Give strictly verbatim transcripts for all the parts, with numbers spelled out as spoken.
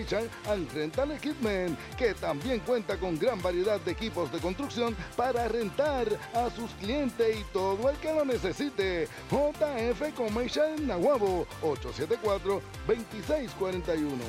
Automation and Rental Equipment, que también cuenta con gran variedad de equipos de construcción para rentar a sus clientes y todo el que lo necesite. J F Commercial en Nahuabo, ocho siete cuatro, dos seis cuatro uno.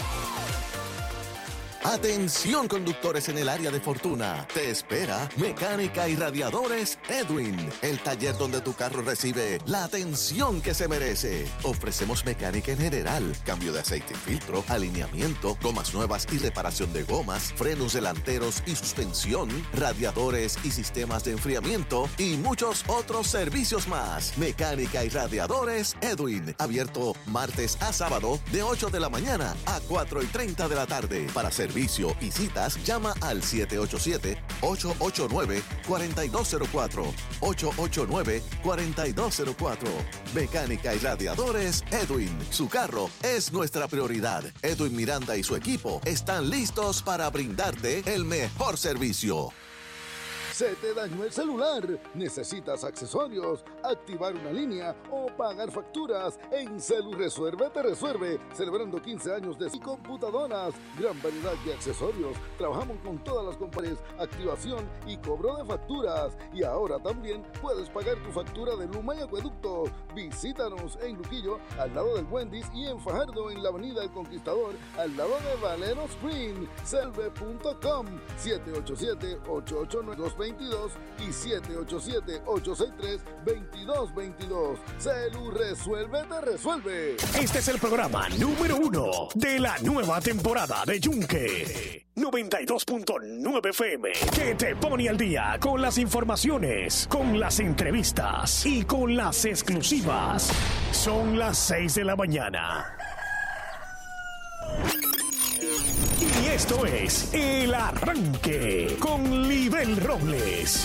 Atención conductores en el área de Fortuna, te espera Mecánica y Radiadores Edwin, el taller donde tu carro recibe la atención que se merece. Ofrecemos mecánica en general, cambio de aceite y filtro, alineamiento, gomas nuevas y reparación de gomas, frenos delanteros y suspensión, radiadores y sistemas de enfriamiento y muchos otros servicios más. Mecánica y Radiadores Edwin, abierto martes a sábado de ocho de la mañana a cuatro y treinta de la tarde. Para servicio y citas, llama al siete ocho siete, ocho ocho nueve, cuatro dos cero cuatro, ocho ocho nueve, cuatro dos cero cuatro. Mecánica y Radiadores Edwin. Su carro es nuestra prioridad. Edwin Miranda y su equipo están listos para brindarte el mejor servicio. Se te dañó el celular, necesitas accesorios, activar una línea o pagar facturas. En Celu Resuelve te resuelve, celebrando quince años de computadoras, gran variedad de accesorios. Trabajamos con todas las compañías, activación y cobro de facturas. Y ahora también puedes pagar tu factura de Luma y Acueducto. Visítanos en Luquillo, al lado del Wendy's, y en Fajardo, en la Avenida El Conquistador, al lado de Valero Spring. Selve punto com, siete ocho siete, ocho ocho nueve, dos dos dos y siete ocho siete, ocho seis tres, dos dos dos dos. Celu Resuelve te resuelve. Este es el programa número uno de la nueva temporada de Yunque noventa y dos punto nueve F M, que te pone al día con las informaciones, con las entrevistas y con las exclusivas. Son las seis de la mañana. Y esto es El Arranque con Libel Robles.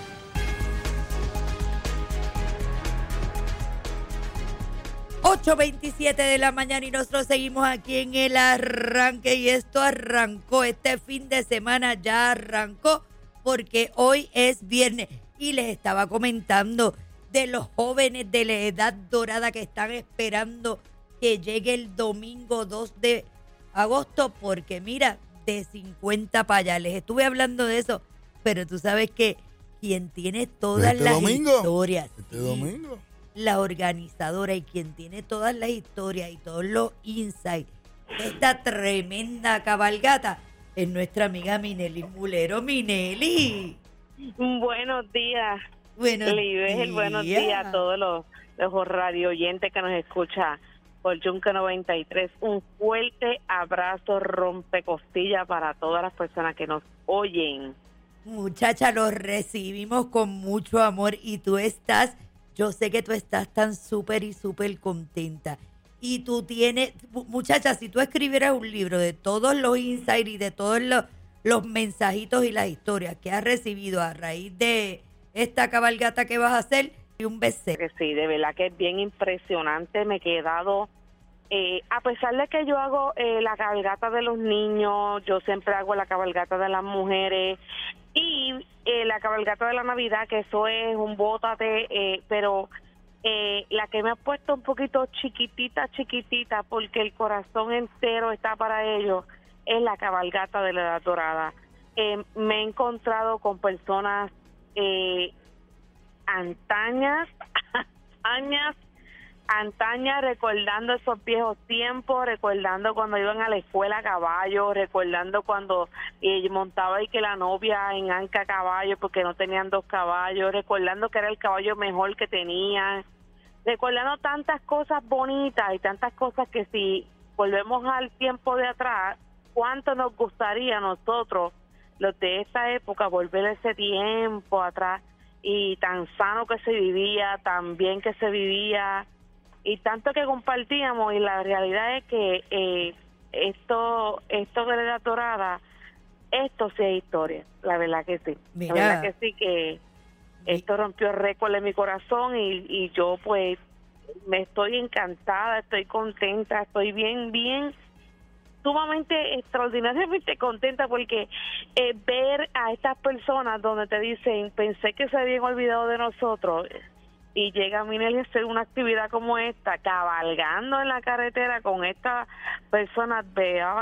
ocho veintisiete de la mañana y nosotros seguimos aquí en El Arranque, y esto arrancó, este fin de semana ya arrancó, porque hoy es viernes y les estaba comentando de los jóvenes de la edad dorada que están esperando que llegue el domingo dos de agosto, porque mira, de cincuenta para allá, les estuve hablando de eso, pero tú sabes que quien tiene todas ¿Este las domingo? historias, Este sí, domingo. la organizadora y quien tiene todas las historias y todos los insights de esta tremenda cabalgata es nuestra amiga Minely Mulero. Minely. Buenos días. Buenos Libel, días. buenos días a todos los, los radio oyentes que nos escuchan por Yunque noventa y tres. Un fuerte abrazo rompecostilla para todas las personas que nos oyen. Muchacha, los recibimos con mucho amor y tú estás, yo sé que tú estás tan súper y súper contenta. Y tú tienes, muchacha, si tú escribieras un libro de todos los insights y de todos los, los mensajitos y las historias que has recibido a raíz de esta cabalgata que vas a hacer, y un bestseller. Que sí, de verdad que es bien impresionante. Me he quedado, eh, a pesar de que yo hago eh, la cabalgata de los niños, yo siempre hago la cabalgata de las mujeres y eh, la cabalgata de la Navidad, que eso es un bótate, eh, pero eh, la que me ha puesto un poquito chiquitita, chiquitita, porque el corazón entero está para ellos, es la cabalgata de la Edad Dorada. Eh, me he encontrado con personas eh, antañas, antañas, antañas, recordando esos viejos tiempos, recordando cuando iban a la escuela a caballo, recordando cuando eh, montaba y que la novia en anca a caballo porque no tenían dos caballos, recordando que era el caballo mejor que tenían, recordando tantas cosas bonitas y tantas cosas que si volvemos al tiempo de atrás, cuánto nos gustaría a nosotros, los de esta época, volver a ese tiempo atrás, y tan sano que se vivía, tan bien que se vivía, y tanto que compartíamos. Y la realidad es que eh, esto esto de la Edad Dorada, esto sí es historia, la verdad que sí. Mira. La verdad que sí, que esto rompió el récord en mi corazón, y, y yo pues me estoy encantada, estoy contenta, estoy bien, bien, sumamente extraordinariamente contenta, porque eh, ver a estas personas donde te dicen, pensé que se habían olvidado de nosotros, y llega Minely a hacer una actividad como esta, cabalgando en la carretera con estas personas de